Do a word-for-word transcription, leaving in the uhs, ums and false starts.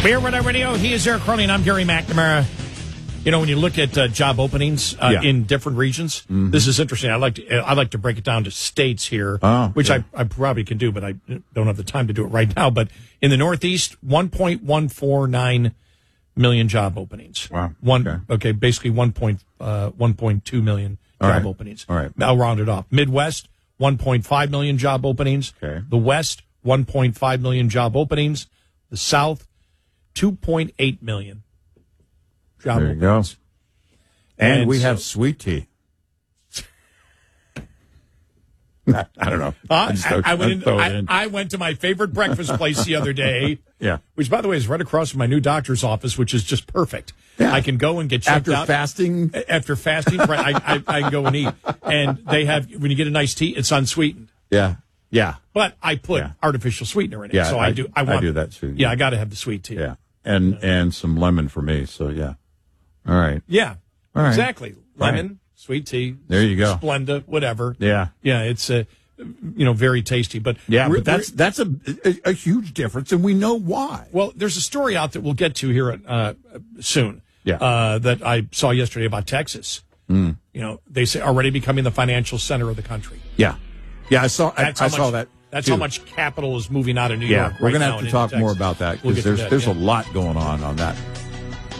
Beer Weather Radio. He is Eric Crowley, and I'm Gary McNamara. You know, when you look at uh, job openings uh, yeah. in different regions, mm-hmm. this is interesting. I like to I like to break it down to states here, oh, which yeah. I, I probably can do, but I don't have the time to do it right now. But in the Northeast, one point one four nine million job openings. Wow. One okay. okay, basically one point uh, one point two million All job right. openings. All right. I'll round it off. Midwest, one point five million job openings. Okay. The West, one point five million job openings. The South, two point eight million job there you openings. Go. And, and we so, have sweet tea. I don't know. Uh, I, I, went in, I, in. I went to my favorite breakfast place the other day. Yeah. Which, by the way, is right across from my new doctor's office, which is just perfect. Yeah. I can go and get checked after out. fasting. After fasting, right? I, I, I can go and eat. And they have, when you get a nice tea, it's unsweetened. Yeah. Yeah. But I put yeah. artificial sweetener in it. Yeah, so I, I do. I, want, I do that too. Yeah, yeah I got to have the sweet tea. Yeah. And yeah. and some lemon for me. So yeah. All right. Yeah. All right. Exactly. Lemon, right. sweet tea. There you go. Splenda, whatever. Yeah. Yeah. It's a. Uh, you know, very tasty, but yeah, but that's that's a, a a huge difference, and we know why. Well, there's a story out that we'll get to here uh, soon. Yeah, uh, that I saw yesterday about Texas. Mm. You know, they say already becoming the financial center of the country. Yeah, yeah, I saw. That's I, I much, saw that. That's too. how much capital is moving out of New yeah, York. we're right going to now have to talk more about that because we'll there's that, there's yeah. a lot going on on that.